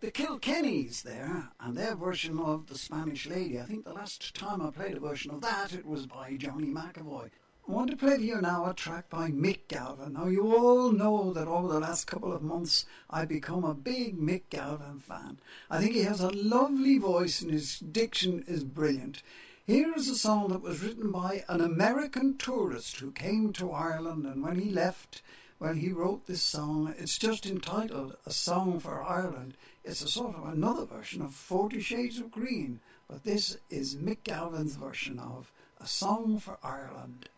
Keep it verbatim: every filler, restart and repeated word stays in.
the Kilkennys there, and their version of The Spanish Lady. I think the last time I played a version of that, it was by Johnny McAvoy. I want to play for you now a track by Mick Galvin. Now, you all know that over the last couple of months, I've become a big Mick Galvin fan. I think he has a lovely voice and his diction is brilliant. Here is a song that was written by an American tourist who came to Ireland, and when he left, well, he wrote this song. It's just entitled A Song for Ireland. It's a sort of another version of Forty Shades of Green, but this is Mick Galvin's version of A Song for Ireland.